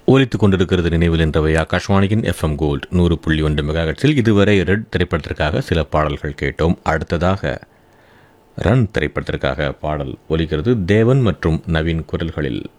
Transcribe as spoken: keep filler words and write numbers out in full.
ஒலித்துக் கொண்டிருக்கிறது நினைவில் என்றவை ஆகாஷ்வாணியின் எஃப்எம் கோல்ட் நூறு புள்ளி ஒன்று மெகாஹெர்ட்ஸில். இதுவரை ரெட் திரைப்படத்திற்காக சில பாடல்கள் கேட்டோம். அடுத்ததாக ரன் திரைப்படத்திற்காக பாடல் ஒலிக்கிறது. தேவன் மற்றும் நவீன் குரல்களில்.